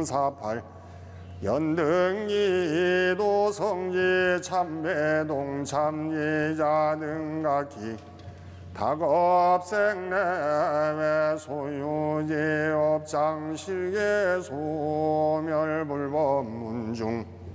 사팔 연등이 도성지 참배동 참예자등각기 다급생내외 소유지 업장실계 소멸불법 문중